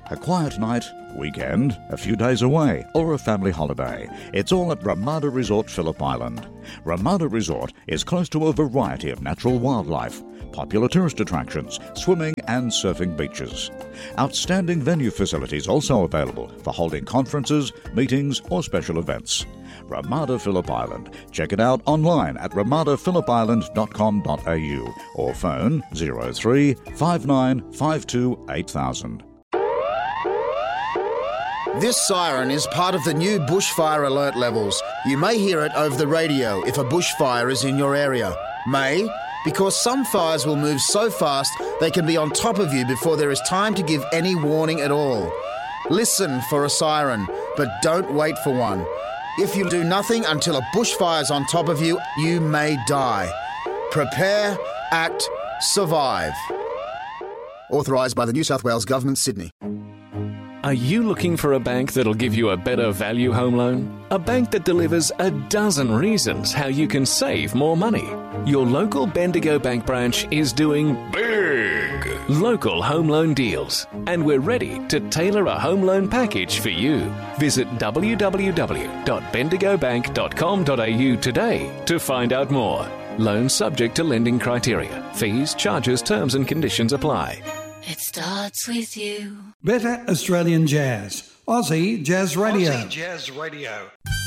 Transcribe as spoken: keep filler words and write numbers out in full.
a quiet night, weekend, a few days away, or a family holiday. It's all at Ramada Resort Phillip Island. Ramada Resort is close to a variety of natural wildlife, popular tourist attractions, swimming and surfing beaches. Outstanding venue facilities also available for holding conferences, meetings or special events. Ramada Phillip Island. Check it out online at ramada phillip island dot com dot a u or phone zero three five nine five two eight thousand. This siren is part of the new bushfire alert levels. You may hear it over the radio if a bushfire is in your area. May, because some fires will move so fast they can be on top of you before there is time to give any warning at all. Listen for a siren, but don't wait for one. If you do nothing until a bushfire's on top of you, you may die. Prepare, act, survive. Authorised by the New South Wales Government, Sydney. Are you looking for a bank that'll give you a better value home loan? A bank that delivers a dozen reasons how you can save more money. Your local Bendigo Bank branch is doing big local home loan deals, and we're ready to tailor a home loan package for you. Visit w w w dot bendigo bank dot com dot a u today to find out more. Loans subject to lending criteria. Fees, charges, terms and conditions apply. It starts with you. Better Australian Jazz. Aussie Jazz Radio. Aussie Jazz Radio.